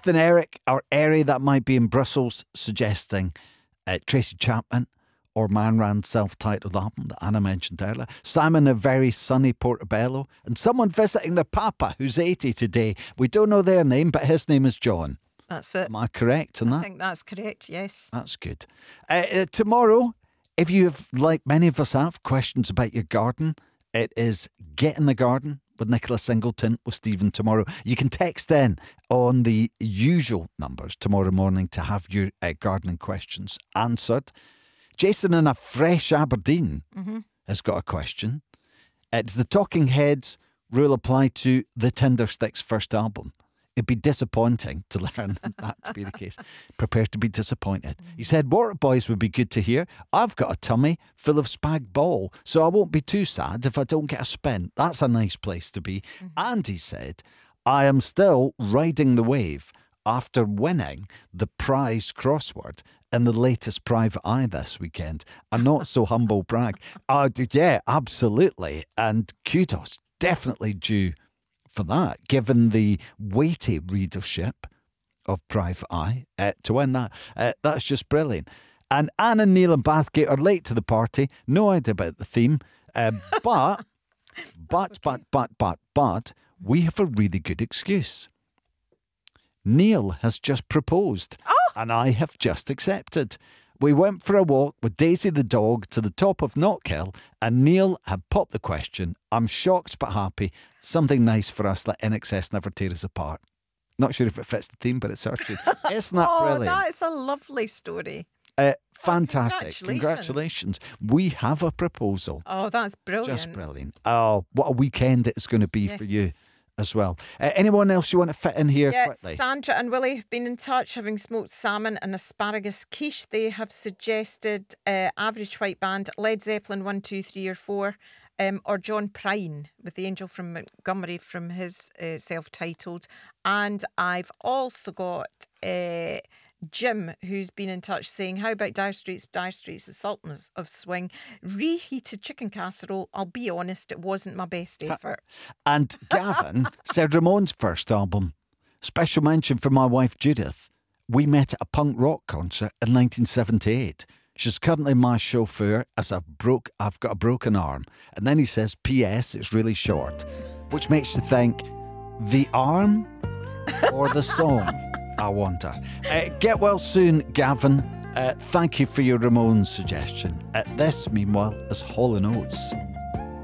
Nathan Eric or Eri, that might be in Brussels, suggesting Tracy Chapman or Man Ran's self-titled album that Anna mentioned earlier. Simon, a very sunny Portobello. And someone visiting their papa, who's 80 today. We don't know their name, but his name is John. That's it. Am I correct in that? I think that's correct, yes. That's good. Tomorrow, if you have, like many of us have, questions about your garden, it is Get in the Garden with Nicola Singleton with Stephen tomorrow. You can text in on the usual numbers tomorrow morning to have your gardening questions answered. Jason in a fresh Aberdeen has got a question. Does the Talking Heads rule apply to the Tindersticks first album? It'd be disappointing to learn that to be the case. Prepare to be disappointed. He said, Waterboys would be good to hear. I've got a tummy full of spag bol, so I won't be too sad if I don't get a spin. That's a nice place to be. And he said, I am still riding the wave after winning the prize crossword in the latest Private Eye this weekend. A not so humble brag. Yeah, absolutely. And kudos, definitely due for that, given the weighty readership of Private Eye, to win that. That's just brilliant. And Anne and Neil and Bathgate are late to the party. No idea about the theme. But we have a really good excuse. Neil has just proposed, and I have just accepted. We went for a walk with Daisy the dog to the top of Knockhill, and Neil had popped the question. I'm shocked but happy. Something nice for us. Let INXS never tear us apart. Not sure if it fits the theme, but it certainly isn't that brilliant? That is a lovely story. Fantastic. Congratulations. We have a proposal. Oh, that's brilliant. Just brilliant. Oh, what a weekend it's going to be for you as well. Anyone else you want to fit in here quickly? Sandra and Willie have been in touch, having smoked salmon and asparagus quiche. They have suggested Average White Band, Led Zeppelin 1, 2, 3 or 4, or John Prine with The Angel from Montgomery from his self-titled. And I've also got Jim, who's been in touch, saying, how about Dire Straits, the Sultans of Swing, reheated chicken casserole. I'll be honest, it wasn't my best effort. And Gavin said Ramones' first album. Special mention for my wife Judith. We met at a punk rock concert in 1978. She's currently my chauffeur as I've got a broken arm. And then he says, P.S. it's really short, which makes you think, the arm or the song? I wonder. Get well soon, Gavin. Thank you for your Ramones suggestion. This, meanwhile, is Hall & Oates.